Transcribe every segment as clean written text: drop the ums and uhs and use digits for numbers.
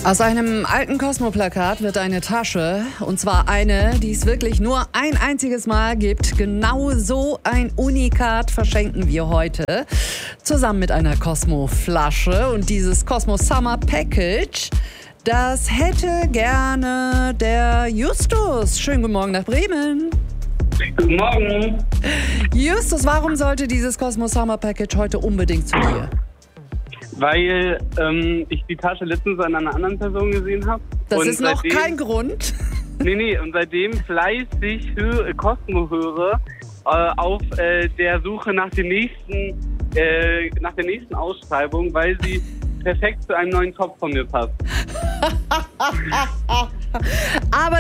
Aus einem alten Cosmo-Plakat wird eine Tasche, und zwar eine, die es wirklich nur ein einziges Mal gibt. Genau so ein Unikat verschenken wir heute, zusammen mit einer Cosmo-Flasche. Und dieses Cosmo Summer Package, das hätte gerne der Justus. Schönen guten Morgen nach Bremen. Guten Morgen. Justus, warum sollte dieses Cosmo Summer Package heute unbedingt zu dir? Weil ich die Tasche letztens an einer anderen Person gesehen habe. Das ist noch kein Grund. Nee, und seitdem fleißig Cosmo höre auf der Suche nach der nächsten Ausschreibung, weil sie perfekt zu einem neuen Top von mir passt. Aber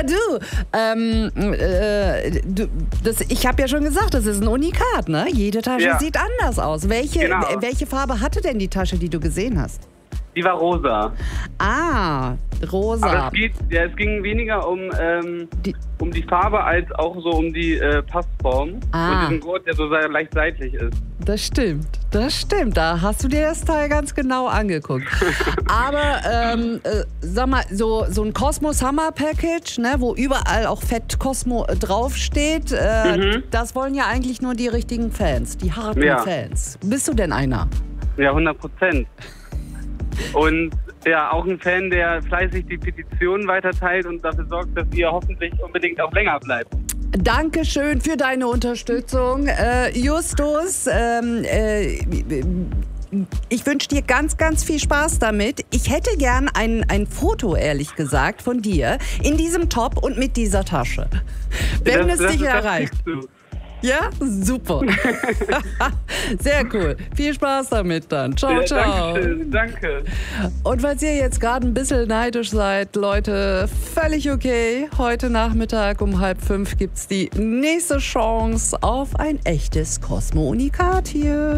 ich habe ja schon gesagt, das ist ein Unikat, ne? Jede Tasche sieht anders aus. Welche Farbe hatte denn die Tasche, die du gesehen hast? Die war rosa. Ah, rosa. Aber es ging weniger um die Farbe als auch so um die Passform. Und diesen Gurt, der so leicht seitlich ist. Das stimmt. Da hast du dir das Teil ganz genau angeguckt. Aber sag mal, so ein Cosmo Summer Package, ne, wo überall auch fett Cosmo draufsteht, das wollen ja eigentlich nur die richtigen Fans, die harten Fans. Bist du denn einer? Ja, 100%. Und ja, auch ein Fan, der fleißig die Petitionen weiterteilt und dafür sorgt, dass ihr hoffentlich unbedingt auch länger bleibt. Dankeschön für deine Unterstützung. Justus, ich wünsche dir ganz, ganz viel Spaß damit. Ich hätte gern ein Foto, ehrlich gesagt, von dir in diesem Top und mit dieser Tasche. Wenn es dich erreicht. Ja, super. Sehr cool. Viel Spaß damit dann. Ciao, ciao. Danke. Und falls ihr jetzt gerade ein bisschen neidisch seid, Leute, völlig okay. Heute Nachmittag um 4:30 gibt's die nächste Chance auf ein echtes Cosmo-Unikat hier.